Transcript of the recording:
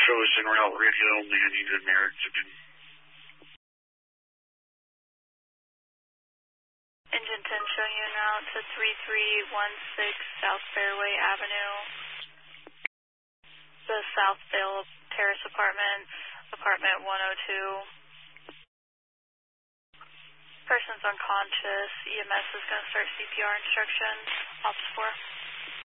shows en route radio only. I need American. Engine 10 showing you en route to 3316 South Fairway Avenue. The South Vale Terrace Apartments, Apartment 102. Person's unconscious. EMS is going to start CPR instructions. Ops 4.